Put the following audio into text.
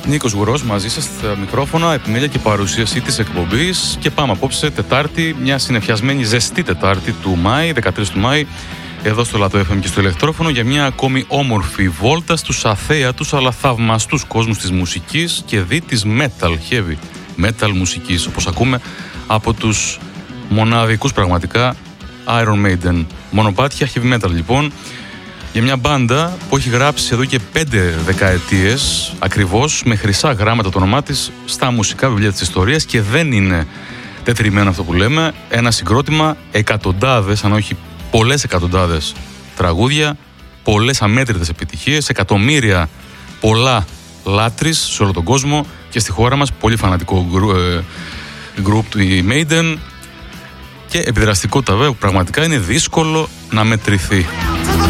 Νίκος Γουρός μαζί σας στα μικρόφωνα, επιμέλεια και παρουσίαση της εκπομπής. Και πάμε απόψε Τετάρτη, μια συννεφιασμένη ζεστή Τετάρτη του Μάη, 13 του Μάη, εδώ στο Λατό FM και στο ηλεκτρόφωνο, για μια ακόμη όμορφη βόλτα στους αθέατους αλλά θαυμαστούς κόσμους της μουσικής και δι της metal, heavy metal μουσικής, όπως ακούμε από τους μοναδικούς πραγματικά Iron Maiden. Μονοπάτια heavy metal λοιπόν, για μια μπάντα που έχει γράψει εδώ και 5 δεκαετίες ακριβώς με χρυσά γράμματα το όνομά της στα μουσικά βιβλία της ιστορίας, και δεν είναι τετριμένο αυτό που λέμε. Ένα συγκρότημα, εκατοντάδες, αν όχι πολλές εκατοντάδες τραγούδια, πολλές αμέτρητες επιτυχίες, εκατομμύρια πολλά λάτρεις σε όλο τον κόσμο, και στη χώρα μας πολύ φανατικό group του Maiden, και επιδραστικότητα βέβαια που πραγματικά είναι δύσκολο να μετρηθεί.